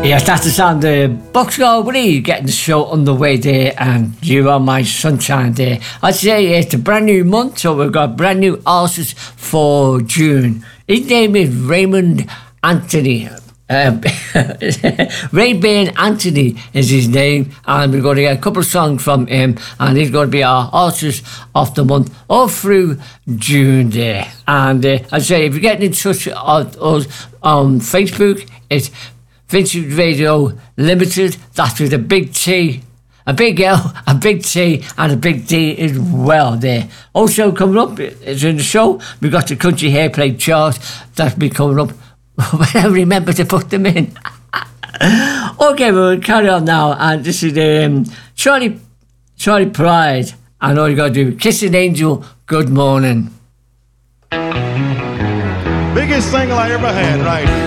Yes, that's the sound of Buckscore Willie getting the show underway there, and You Are My Sunshine there. I'd say it's a brand new month, so we've got brand new artists for June. His name is Raymond Anthony. Ray-Ban Anthony is his name, and we're going to get a couple of songs from him, and he's going to be our artist of the month all through June there. And I'd say if you're getting in touch with us on Facebook, it's Vintage Radio Limited. That's with a big T, a big L, a big T, and a big D as well there. Also coming up is in the show, we've got the Country Hairplay chart that'll be coming up when I remember to put them in. Okay, we'll carry on now, and this is Charlie Pride, and all you got to do, Kiss an Angel, Good Morning. Biggest single I ever had, right?